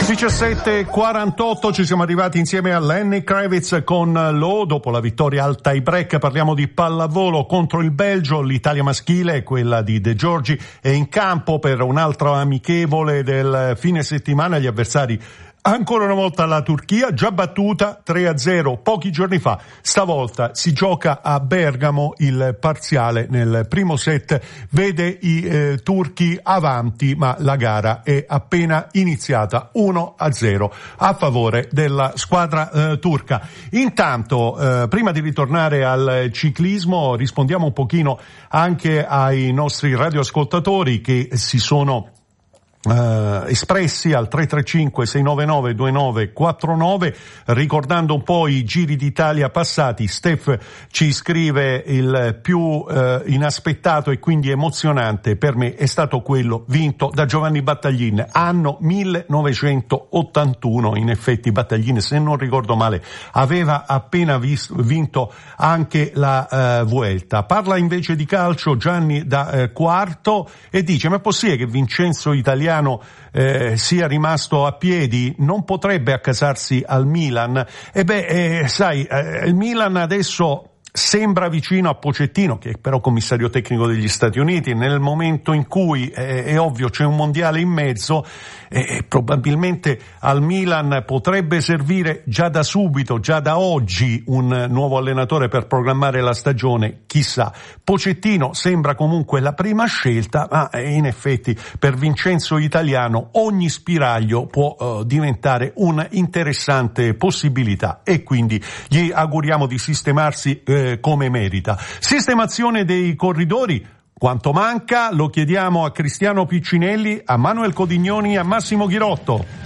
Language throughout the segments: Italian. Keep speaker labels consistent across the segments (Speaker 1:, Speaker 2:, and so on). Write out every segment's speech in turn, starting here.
Speaker 1: 17:48, ci siamo arrivati insieme a Lenny Kravitz con Low. Dopo la vittoria al tie break parliamo di pallavolo contro il Belgio. L'Italia maschile, quella di De Giorgi, è in campo per un altro amichevole del fine settimana. Gli avversari ancora una volta la Turchia, già battuta 3-0 pochi giorni fa. Stavolta si gioca a Bergamo. Il parziale nel primo set vede i turchi avanti, ma la gara è appena iniziata, 1-0 a favore della squadra turca. Intanto, prima di ritornare al ciclismo, rispondiamo un pochino anche ai nostri radioascoltatori che si sono espressi al 335-699-2949, ricordando un po' i giri d'Italia passati. Steph ci scrive: il più inaspettato e quindi emozionante per me è stato quello vinto da Giovanni Battaglin, anno 1981. In effetti Battaglin, se non ricordo male, aveva appena vinto anche la Vuelta. Parla invece di calcio Gianni da Quarto e dice: ma è possibile che Vincenzo Italiano sia rimasto a piedi? Non potrebbe accasarsi al Milan? Sai, il Milan adesso sembra vicino a Pochettino, che è però commissario tecnico degli Stati Uniti. Nel momento in cui è ovvio c'è un mondiale in mezzo, probabilmente al Milan potrebbe servire già da subito, già da oggi, un nuovo allenatore per programmare la stagione. Chissà. Pochettino sembra comunque la prima scelta, ma in effetti per Vincenzo Italiano ogni spiraglio può diventare un'interessante possibilità, e quindi gli auguriamo di sistemarsi come merita. Sistemazione dei corridori, quanto manca? Lo chiediamo a Cristiano Piccinelli, a Manuel Codignoni, a Massimo Ghirotto.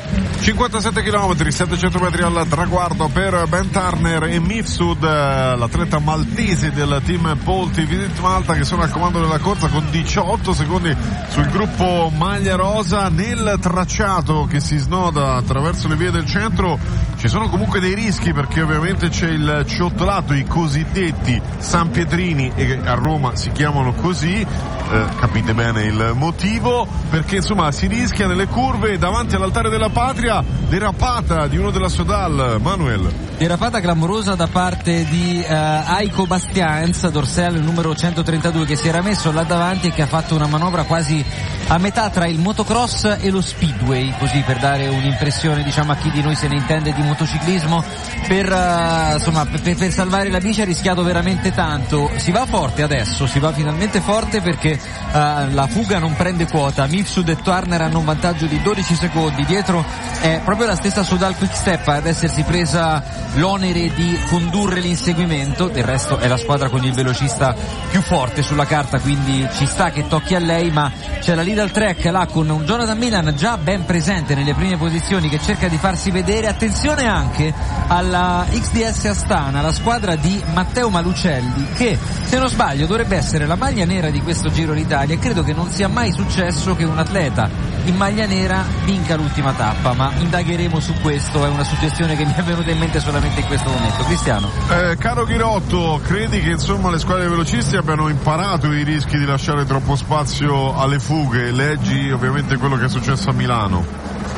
Speaker 2: 57 km, 700 metri al traguardo per Ben Turner e Mifsud, l'atleta maltese del team Polti Visit Malta, che sono al comando della corsa con 18 secondi sul gruppo maglia rosa. Nel tracciato che si snoda attraverso le vie del centro ci sono comunque dei rischi, perché ovviamente c'è il ciottolato, i cosiddetti San Pietrini, e a Roma si chiamano così, capite bene il motivo, perché insomma si rischia nelle curve davanti all'altare della patria. Derapata di uno della Sodal, Manuel.
Speaker 3: Derapata clamorosa da parte di Aiko Bastiaens, dorsale numero 132, che si era messo là davanti e che ha fatto una manovra quasi a metà tra il motocross e lo speedway, così per dare un'impressione, diciamo, a chi di noi se ne intende di motociclismo. Per salvare la bici ha rischiato veramente tanto. Si va forte adesso, si va finalmente forte, perché la fuga non prende quota. Mifsud e Turner hanno un vantaggio di 12 secondi. Dietro è proprio la stessa Sodal Quickstep ad essersi presa l'onere di condurre l'inseguimento. Del resto è la squadra con il velocista più forte sulla carta, quindi ci sta che tocchi a lei, ma c'è la Lidl Trek là con un Jonathan Milan già ben presente nelle prime posizioni, che cerca di farsi vedere. Attenzione anche alla XDS Astana, la squadra di Matteo Malucelli, che se non sbaglio dovrebbe essere la maglia nera di questo Giro d'Italia, e credo che non sia mai successo che un atleta in maglia nera vinca l'ultima tappa, ma indagheremo su questo. È una suggestione che mi è venuta in mente solamente in questo momento. Cristiano,
Speaker 2: caro Ghirotto, credi che insomma le squadre velocisti abbiano imparato i rischi di lasciare troppo spazio alle fughe? Leggi ovviamente quello che è successo a Milano.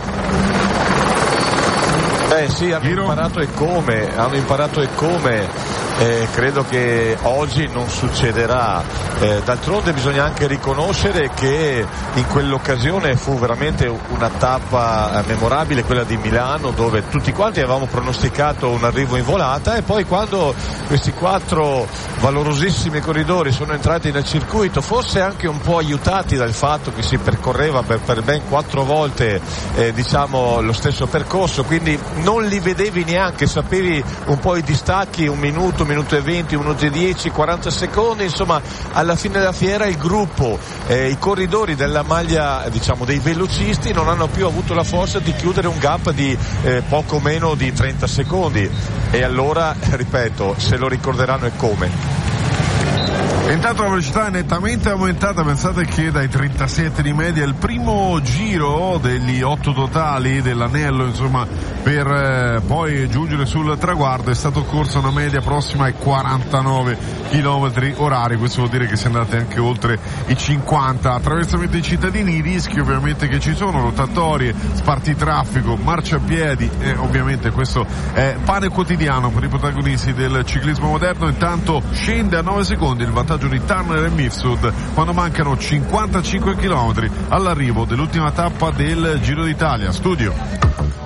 Speaker 4: Sì, hanno imparato e come. Credo che oggi non succederà. D'altronde bisogna anche riconoscere che in quell'occasione fu veramente una tappa memorabile, quella di Milano, dove tutti quanti avevamo pronosticato un arrivo in volata, e poi quando questi 4 valorosissimi corridori sono entrati nel circuito, forse anche un po' aiutati dal fatto che si percorreva per ben 4 volte lo stesso percorso, quindi non li vedevi neanche, sapevi un po' i distacchi, un minuto e 20, 1 e 10, 40 secondi, insomma alla fine della fiera il gruppo, i corridori della maglia dei velocisti non hanno più avuto la forza di chiudere un gap di poco meno di 30 secondi, e allora ripeto, se lo ricorderanno e come.
Speaker 2: Intanto la velocità è nettamente aumentata, pensate che dai 37 di media il primo giro degli 8 totali dell'anello, insomma, per poi giungere sul traguardo è stato corso una media prossima ai 49 km orari, questo vuol dire che si è andati anche oltre i 50. Attraversamento dei cittadini, i rischi ovviamente che ci sono, rotatorie, spartitraffico, marciapiedi e ovviamente questo è pane quotidiano per i protagonisti del ciclismo moderno. Intanto scende a 9 secondi il vantaggio di Turner e Mifsud quando mancano 55 km all'arrivo dell'ultima tappa del Giro d'Italia. Studio.